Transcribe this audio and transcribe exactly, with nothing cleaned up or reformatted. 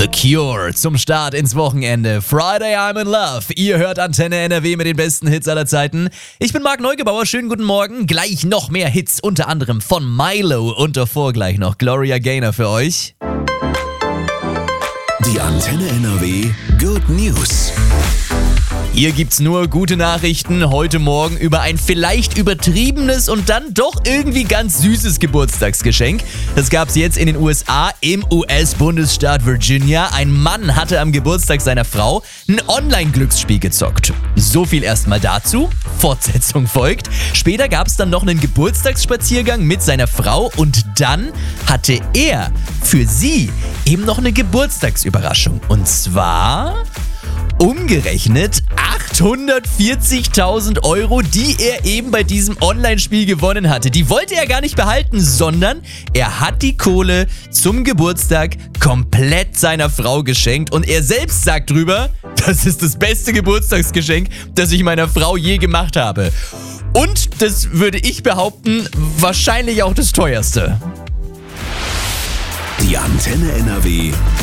The Cure zum Start ins Wochenende. Friday I'm in Love. Ihr hört Antenne N R W mit den besten Hits aller Zeiten. Ich bin Marc Neugebauer, schönen guten Morgen. Gleich noch mehr Hits, unter anderem von Milo und davor gleich noch Gloria Gaynor für euch. Die Antenne N R W Good News. Hier gibt's nur gute Nachrichten heute Morgen über ein vielleicht übertriebenes und dann doch irgendwie ganz süßes Geburtstagsgeschenk. Das gab's jetzt in den U S A im U S-Bundesstaat Virginia. Ein Mann hatte am Geburtstag seiner Frau ein Online-Glücksspiel gezockt. So viel erstmal dazu. Fortsetzung folgt. Später gab's dann noch einen Geburtstagsspaziergang mit seiner Frau und dann hatte er für sie eben noch eine Geburtstagsüberraschung. Und zwar umgerechnet achthundertvierzigtausend Euro, die er eben bei diesem Online-Spiel gewonnen hatte. Die wollte er gar nicht behalten, sondern er hat die Kohle zum Geburtstag komplett seiner Frau geschenkt. Und er selbst sagt drüber, das ist das beste Geburtstagsgeschenk, das ich meiner Frau je gemacht habe. Und das würde ich behaupten, wahrscheinlich auch das teuerste. Die Antenne N R W